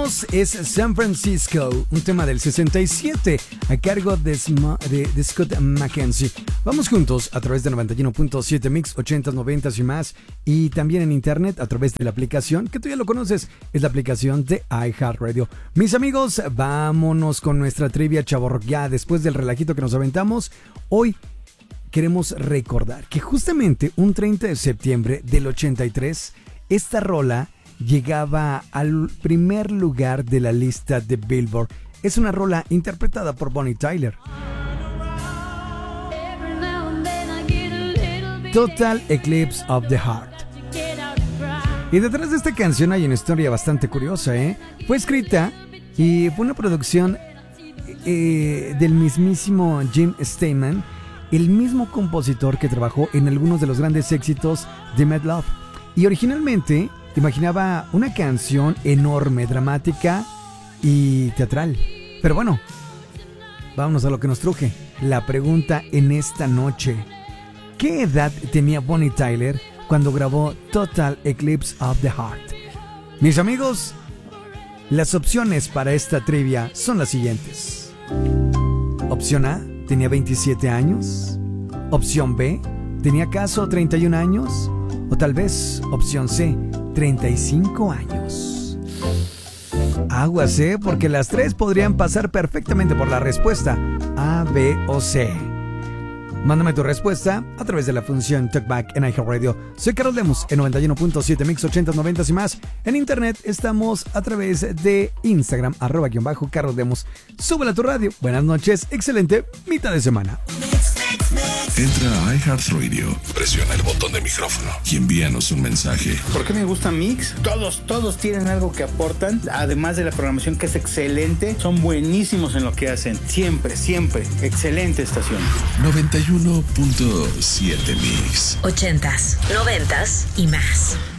amigos, es San Francisco, un tema del 67 a cargo de Scott McKenzie. Vamos juntos a través de 91.7 Mix, 80s, 90s y más, y también en internet a través de la aplicación, que tú ya lo conoces, es la aplicación de iHeartRadio. Mis amigos, vámonos con nuestra trivia chavorroqueada. Después del relajito que nos aventamos, hoy queremos recordar que justamente un 30 de septiembre del 83, esta rola llegaba al primer lugar de la lista de Billboard. Es una rola interpretada por Bonnie Tyler. Total Eclipse of the Heart. Y detrás de esta canción hay una historia bastante curiosa, ¿eh? Fue escrita y fue una producción del mismísimo Jim Steinman, el mismo compositor que trabajó en algunos de los grandes éxitos de Mad Love. Y originalmente imaginaba una canción enorme, dramática y teatral. Pero bueno, vámonos a lo que nos truje. La pregunta en esta noche: ¿qué edad tenía Bonnie Tyler cuando grabó Total Eclipse of the Heart? Mis amigos, las opciones para esta trivia son las siguientes. Opción A, tenía 27 años. Opción B, ¿tenía acaso 31 años? O tal vez, opción C, 35 años. Aguas, porque las tres podrían pasar perfectamente por la respuesta A, B o C. Mándame tu respuesta a través de la función Talkback en iHeartRadio. Soy Carlos Lemus en 91.7 Mix, 80s, 90s y más. En internet estamos a través de Instagram, @Carlos Lemus. Súbela a tu radio. Buenas noches, excelente mitad de semana. Entra a iHeartRadio, presiona el botón de micrófono y envíanos un mensaje. ¿Por qué me gusta Mix? Todos tienen algo que aportan, además de la programación que es excelente. Son buenísimos en lo que hacen. Siempre, excelente estación. 91.7 Mix. 80s, 90s y más.